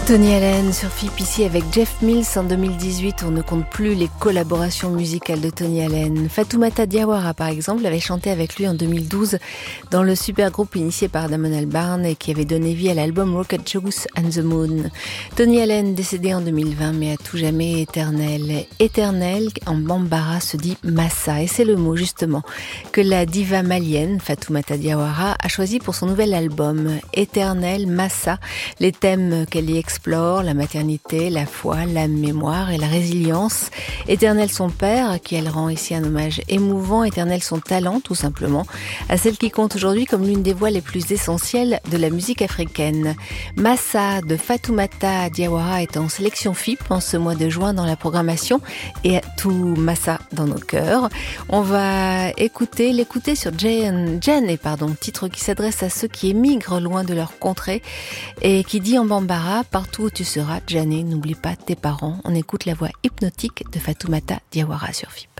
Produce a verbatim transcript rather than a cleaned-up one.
Tony Allen sur F I P ici avec Jeff Mills. En deux mille dix-huit, on ne compte plus les collaborations musicales de Tony Allen. Fatoumata Diawara, par exemple, avait chanté avec lui en deux mille douze dans le super groupe initié par Damon Albarn et qui avait donné vie à l'album Rocket Juice and the Moon. Tony Allen, décédé en deux mille vingt, mais à tout jamais éternel. Éternel, en bambara, se dit Massa. Et c'est le mot, justement, que la diva malienne, Fatoumata Diawara, a choisi pour son nouvel album. Éternel, Massa, les thèmes qu'elle y explore, la maternité, la foi, la mémoire et la résilience. Éternel son père, à qui elle rend ici un hommage émouvant. Éternel son talent, tout simplement, à celle qui compte aujourd'hui comme l'une des voix les plus essentielles de la musique africaine. Massa de Fatoumata Diawara est en sélection F I P en ce mois de juin dans la programmation et tout Massa dans nos cœurs. On va écouter, l'écouter sur Jane, Jane, pardon, titre qui s'adresse à ceux qui émigrent loin de leur contrée et qui dit en bambara: partout où tu seras, Jane, n'oublie pas tes parents. On écoute la voix hypnotique de Fatoumata Diawara sur F I P.